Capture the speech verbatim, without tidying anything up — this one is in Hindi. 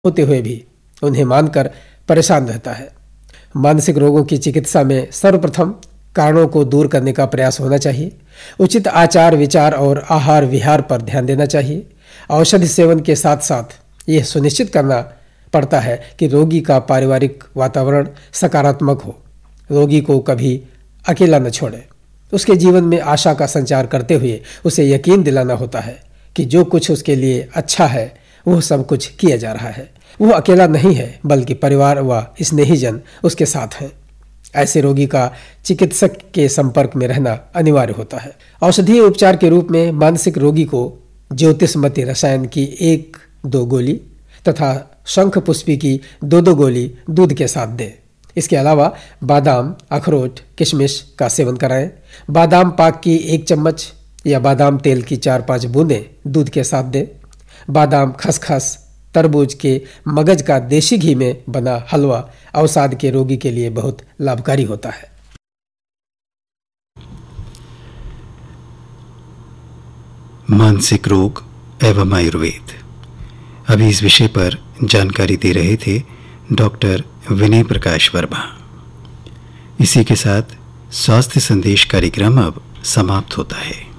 होते हुए भी उन्हें मानकर परेशान रहता है। मानसिक रोगों की चिकित्सा में सर्वप्रथम कारणों को दूर करने का प्रयास होना चाहिए। उचित आचार विचार और आहार विहार पर ध्यान देना चाहिए। औषधि सेवन के साथ साथ यह सुनिश्चित करना पड़ता है कि रोगी का पारिवारिक वातावरण सकारात्मक हो। रोगी को कभी अकेला न छोड़े। उसके जीवन में आशा का संचार करते हुए उसे यकीन दिलाना होता है कि जो कुछ उसके लिए अच्छा है वह सब कुछ किया जा रहा है। वह अकेला नहीं है, बल्कि परिवार व स्नेहीजन उसके साथ हैं। ऐसे रोगी का चिकित्सक के संपर्क में रहना अनिवार्य होता है। औषधीय उपचार के रूप में मानसिक रोगी को ज्योतिषमती रसायन की एक दो गोली तथा शंख पुष्पी की दो दो गोली दूध के साथ दें। इसके अलावा बादाम, अखरोट, किशमिश का सेवन कराएं। बादाम पाक की एक चम्मच या बादाम तेल की चार पाँच बूंदें दूध के साथ दें। बादाम, खसखस, तरबूज के मगज का देशी घी में बना हलवा अवसाद के रोगी के लिए बहुत लाभकारी होता है। मानसिक रोग एवं आयुर्वेद, अभी इस विषय पर जानकारी दे रहे थे डॉक्टर विनय प्रकाश वर्मा। इसी के साथ स्वास्थ्य संदेश कार्यक्रम अब समाप्त होता है।